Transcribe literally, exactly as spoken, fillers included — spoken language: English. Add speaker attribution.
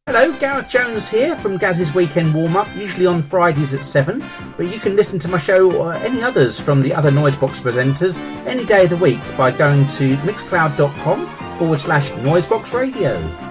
Speaker 1: Hello, Gareth Jones here from Gaz's Weekend Warm-Up, usually on Fridays at seven, but you can listen to my show or any others from the other Noisebox presenters any day of the week by going to mixcloud.com forward slash Noisebox Radio.